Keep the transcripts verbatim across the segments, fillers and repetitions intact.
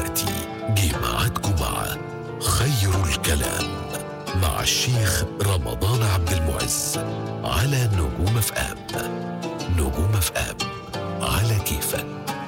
دلوقتي جه ميعادكم مع خير الكلام مع الشيخ رمضان عبد المعز على نجوم اف ام. نجوم اف ام على كيفك.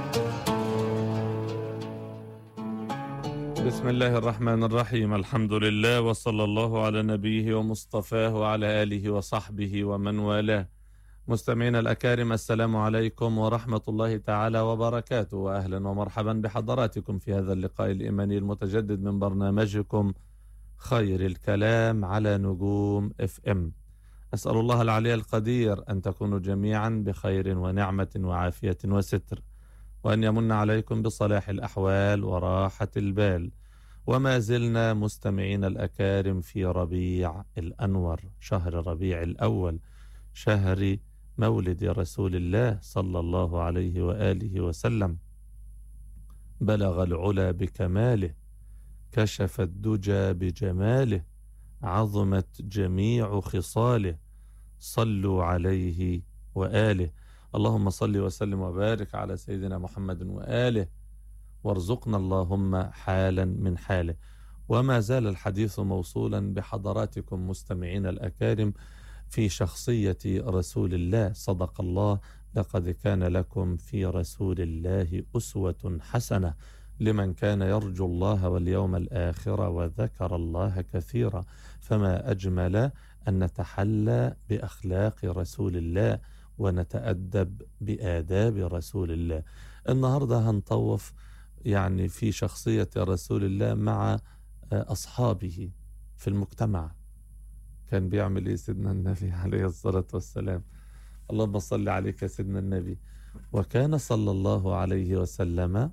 بسم الله الرحمن الرحيم. الحمد لله وصلى الله على نبيه ومصطفاه وعلى آله وصحبه ومن والاه. مستمعينا الأكارم، السلام عليكم ورحمة الله تعالى وبركاته، وأهلا ومرحبا بحضراتكم في هذا اللقاء الإيماني المتجدد من برنامجكم خير الكلام على نجوم اف ام. أسأل الله العلي القدير أن تكونوا جميعا بخير ونعمة وعافية وستر، وأن يمن عليكم بصلاح الأحوال وراحة البال. وما زلنا مستمعين الأكارم في ربيع الأنور، شهر ربيع الأول، شهر مولد رسول الله صلى الله عليه وآله وسلم. بلغ العلا بكماله، كشف الدجى بجماله، عظمت جميع خصاله، صلوا عليه وآله. اللهم صل وسلم وبارك على سيدنا محمد وآله، وارزقنا اللهم حالا من حاله. وما زال الحديث موصولا بحضراتكم مستمعين الأكارم في شخصية رسول الله. صدق الله، لقد كان لكم في رسول الله أسوة حسنة لمن كان يرجو الله واليوم الآخر وذكر الله كثيرا. فما أجمل أن نتحلى بأخلاق رسول الله ونتأدب بآداب رسول الله. النهاردة هنطوف يعني في شخصية رسول الله مع أصحابه في المجتمع. كان بيعمل إيه سيدنا النبي عليه الصلاة والسلام؟ اللهم صل عليك سيدنا النبي. وكان صلى الله عليه وسلم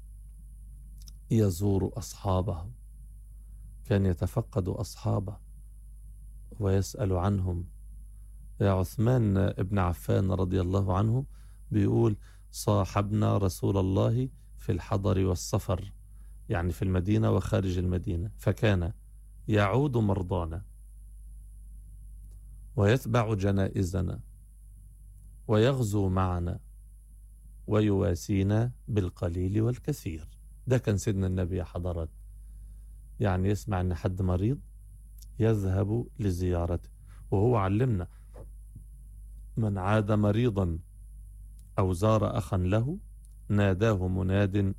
يزور أصحابه، كان يتفقد أصحابه ويسأل عنهم. يا عثمان ابن عفان رضي الله عنه بيقول: صاحبنا رسول الله في الحضر والسفر، يعني في المدينة وخارج المدينة، فكان يعود مرضانا ويتبع جنائزنا ويغزو معنا ويواسينا بالقليل والكثير. ده كان سيدنا النبي يا حضرات. يعني يسمع ان حد مريض يذهب لزيارته، وهو علمنا: من عاد مريضا او زار اخا له ناداه مناد: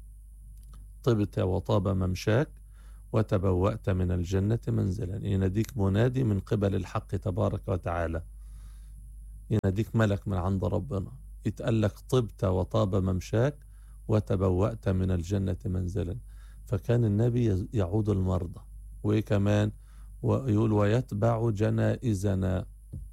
طبت وطاب ممشاك وتبوأت من الجنة منزلا. يناديك منادي من قبل الحق تبارك وتعالى، يناديك ملك من عند ربنا، يتقال لك: طبت وطاب ممشاك وتبوأت من الجنة منزلا. فكان النبي يعود المرضى، وإيه كمان؟ ويقول: ويتبع جنائزنا،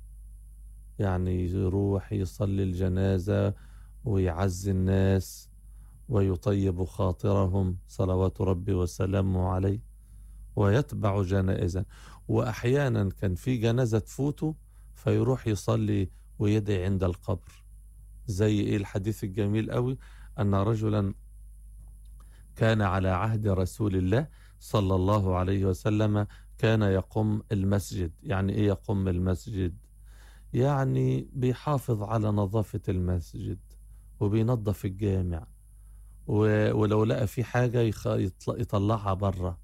يعني يروح يصلي الجنازة ويعزي الناس ويطيب خاطرهم صلوات ربي وسلامه عليه، ويتبع جنائزا. وأحيانا كان في جنازة تفوته فيروح يصلي ويدعي عند القبر. زي إيه الحديث الجميل قوي؟ أن رجلا كان على عهد رسول الله صلى الله عليه وسلم كان يقوم المسجد. يعني إيه يقوم المسجد؟ يعني بيحافظ على نظافة المسجد وبينظف الجامع، ولو لقى في حاجة يطلعها برا،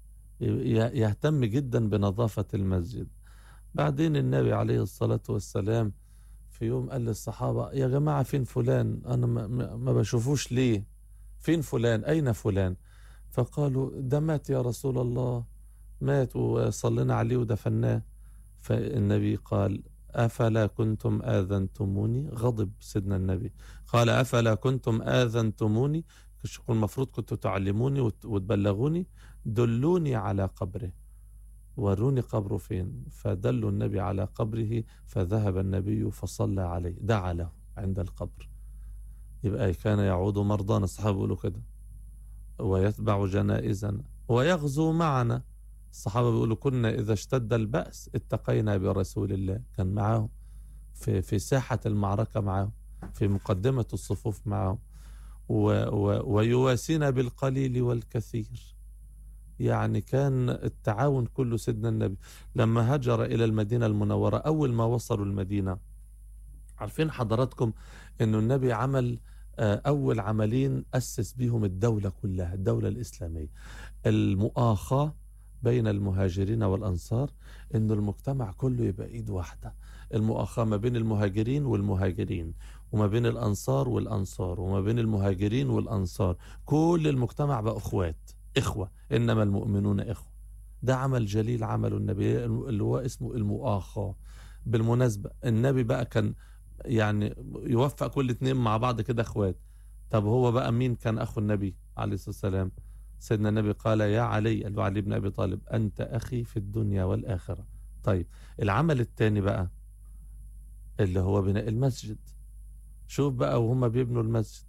يهتم جدا بنظافة المسجد. بعدين النبي عليه الصلاة والسلام في يوم قال للصحابة: يا جماعة فين فلان؟ أنا ما بشوفوش ليه؟ فين فلان؟ أين فلان؟ فقالوا: ده مات يا رسول الله، مات وصلنا عليه ودفناه. فالنبي قال: أفلا كنتم آذنتموني؟ غضب سيدنا النبي، قال: أفلا كنتم آذنتموني؟ المفروض كنتوا تعلموني وتبلغوني، دلوني على قبره، وروني قبره فين. فدلوا النبي على قبره، فذهب النبي فصلى عليه، دعا له عند القبر. يبقى كان يعود مرضانا، الصحابة يقولوا كده، ويتبع جنائزنا ويغزو معنا. الصحابة بيقولوا: كنا إذا اشتد البأس اتقينا برسول الله. كان معاهم في في ساحة المعركة، معاهم في مقدمة الصفوف، معاهم ويواسينا بالقليل والكثير. يعني كان التعاون كله. سيدنا النبي لما هاجر إلى المدينة المنورة، أول ما وصلوا المدينة، عارفين حضراتكم أنه النبي عمل أول عملين أسس بيهم الدولة كلها، الدولة الإسلامية، المؤاخاة بين المهاجرين والأنصار، إنه المجتمع كله يبقى إيد واحدة. المؤاخاة ما بين المهاجرين والمهاجرين، وما بين الأنصار والأنصار، وما بين المهاجرين والأنصار، كل المجتمع بقى أخوات، إخوة، إنما المؤمنون إخوة. ده عمل جليل عمله النبي اللي هو اسمه المؤاخاة. بالمناسبة النبي بقى كان يعني يوفق كل اتنين مع بعض كده اخوات. طب هو بقى مين كان اخو النبي عليه الصلاة والسلام؟ سيدنا النبي قال يا علي، قال علي بن ابي طالب، انت اخي في الدنيا والاخرة. طيب العمل الثاني بقى اللي هو بناء المسجد. شوف بقى وهم بيبنوا المسجد،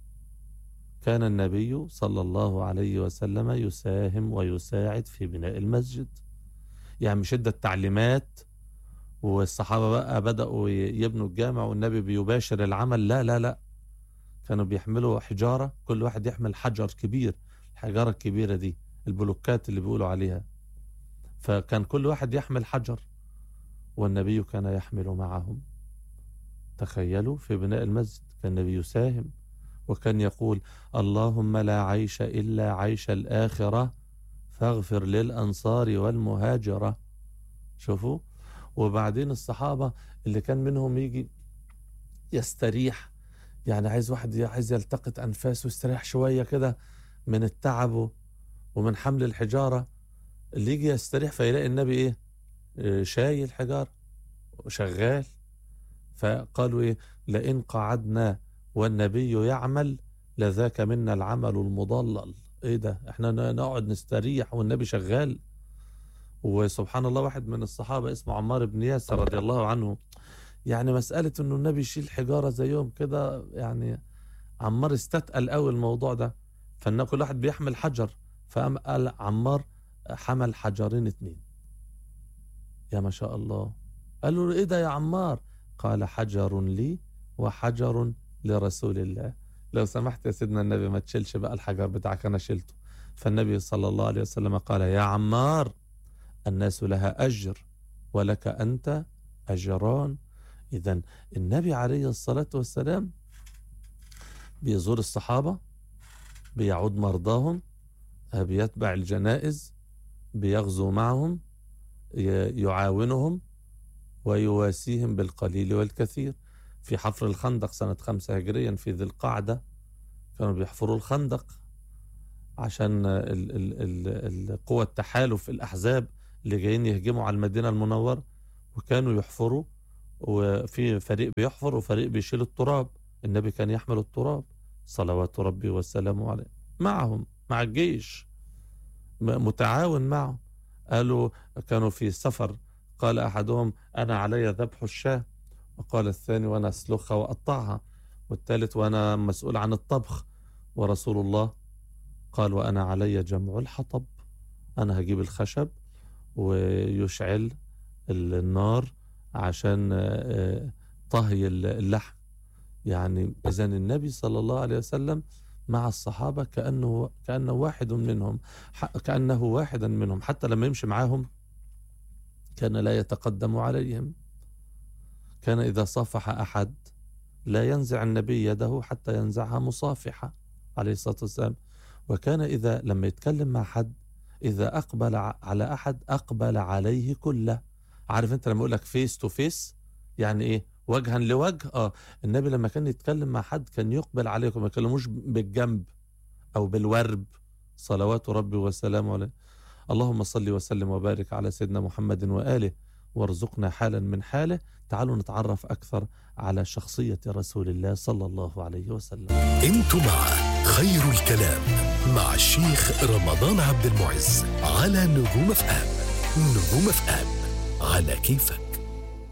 كان النبي صلى الله عليه وسلم يساهم ويساعد في بناء المسجد. يعني مش ادى التعليمات والصحابة بقى بدأوا يبنوا الجامع والنبي بيباشر العمل، لا لا لا، كانوا بيحملوا حجارة، كل واحد يحمل حجر كبير، الحجارة الكبيرة دي البلوكات اللي بيقولوا عليها، فكان كل واحد يحمل حجر والنبي كان يحمل معهم. تخيلوا في بناء المسجد كان النبي يساهم، وكان يقول اللهم لا عيش إلا عيش الآخرة فاغفر للأنصار والمهاجرة. شوفوا. وبعدين الصحابة اللي كان منهم يجي يستريح، يعني عايز واحد عايز يلتقط أنفاسه ويستريح شوية كده من التعب ومن حمل الحجارة، اللي يجي يستريح فيلاقي النبي إيه؟ شايل حجارة وشغال. فقالوا إيه؟ لئن قعدنا والنبي يعمل لذاك منا العمل المضلل. إيه ده؟ إحنا نقعد نستريح والنبي شغال؟ وسبحان الله واحد من الصحابة اسمه عمار بن ياسر رضي الله عنه، يعني مسألة انه النبي يشيل حجارة زيهم كده، يعني عمار استثقل قوي الموضوع ده، فان كل واحد بيحمل حجر، فقام قال عمار حمل حجرين اتنين. يا ما شاء الله. قالوا له ايه ده يا عمار؟ قال حجر لي وحجر لرسول الله. لو سمحت يا سيدنا النبي ما تشيلش بقى الحجر بتاعك، انا شلته. فالنبي صلى الله عليه وسلم قال يا عمار الناس لها أجر ولك أنت أجران. إذن النبي عليه الصلاة والسلام بيزور الصحابة، بيعود مرضاهم، بيتبع الجنائز، بيغزو معهم، يعاونهم ويواسيهم بالقليل والكثير. في حفر الخندق سنة خمسة هجريا في ذي القعدة كانوا بيحفروا الخندق عشان القوة التحالف الأحزاب اللي جايين يهجموا على المدينة المنورة، وكانوا يحفروا، وفي فريق بيحفر وفريق بيشيل التراب. النبي كان يحمل التراب صلوات ربي وسلامه عليه معهم، مع الجيش، متعاون معهم. قالوا كانوا في سفر، قال أحدهم أنا علي ذبح الشاة، وقال الثاني وأنا أسلخها وأقطعها، والثالث وأنا مسؤول عن الطبخ، ورسول الله قال وأنا علي جمع الحطب، أنا هجيب الخشب ويشعل النار عشان طهي اللحم. يعني إذن النبي صلى الله عليه وسلم مع الصحابة كأنه كأنه واحد منهم، كأنه واحدا منهم، حتى لما يمشي معاهم كان لا يتقدم عليهم. كان إذا صافح أحد لا ينزع النبي يده حتى ينزعها مصافحة عليه الصلاة والسلام. وكان إذا لما يتكلم مع حد إذا أقبل على أحد أقبل عليه كله. عارف أنت لما يقول لك فيس تو فيس، يعني إيه؟ وجها لوجه. آه النبي لما كان يتكلم مع حد كان يقبل عليكم، ما يكلموش بالجنب أو بالورب، صلوات ربي وسلامه عليه. اللهم صل وسلم وبارك على سيدنا محمد وآله، وارزقنا حالا من حاله. تعالوا نتعرف أكثر على شخصية رسول الله صلى الله عليه وسلم. انتم مع خير الكلام مع الشيخ رمضان عبد المعز على نجوم اف ام. نجوم اف ام على كيفك.